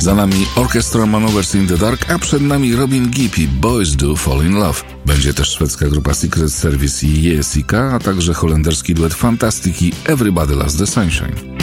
Za nami Orchestra Maneuvers in the Dark, a przed nami Robin Gibb i Boys Do Fall in Love. Będzie też szwedzka grupa Secret Service i Jessica, a także holenderski duet Fantastic i Everybody Loves the Sunshine.